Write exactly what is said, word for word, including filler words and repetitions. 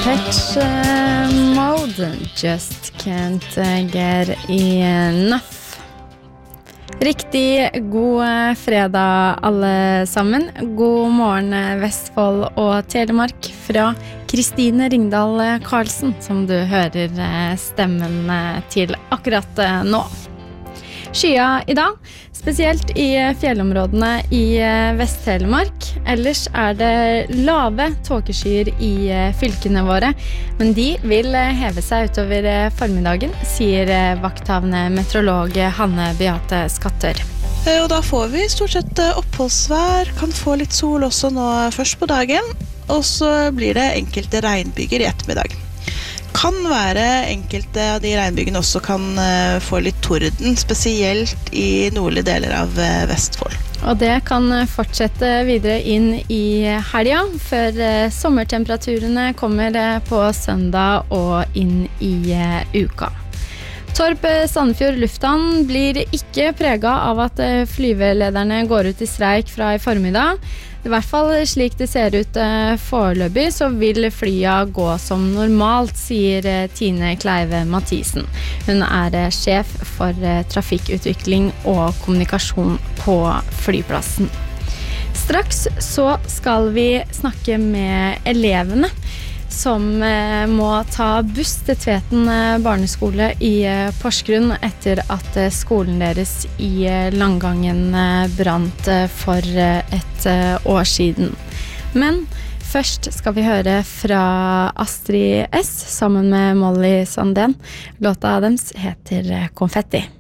Depeche Mode, Just Can't Get Enough. Riktig god fredag alle sammen. God morgen Vestfold og Telemark fra Kristine Ringdal Karlsen, som du hører stemmen til akkurat nå. Skya i dag, spesielt i fjellområdene i Vest-Telemark. Ellers er det lave tåkeskyer i fylkene våre, men de vil heve seg utover formiddagen, sier vakthavende meteorolog Hanne Beate Skattør. Og da får vi stort sett oppholdsvær, kan få litt sol også nå først på dagen, og så blir det enkelte regnbyger i ettermiddag. Kan være enkelte av de regnbygene også kan få litt torden, spesielt i nordlige deler av Vestfold. Og det kan fortsette videre inn i helga, før sommertemperaturene kommer på søndag og inn i uka. Torp Sandefjord lufthavn blir ikke preget av at flyvelederne går ut i streik fra i formiddag. I hvert fall slik det ser ut foreløpig, så vil flya gå som normalt, sier Tine Kleive Mathisen. Hun er sjef for trafikkutvikling og kommunikasjon på flyplassen. Straks så skal vi snakke med elevene som må ta buss til Tveten barneskole i Porsgrunn etter at skolen deres i Langangen brant for et år siden. Men først skal vi høre fra Astrid S sammen med Molly Sandén. Låta deres heter Konfetti.